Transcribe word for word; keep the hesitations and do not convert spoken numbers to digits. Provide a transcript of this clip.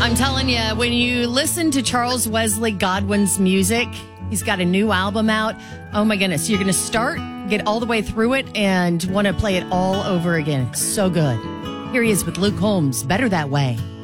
I'm telling you, when you listen to Charles Wesley Godwin's music, he's got a new album out. Oh my goodness. You're going to start, get all the way through it, and want to play it all over again. It's so good. Here he is with Luke Holmes, Better That Way.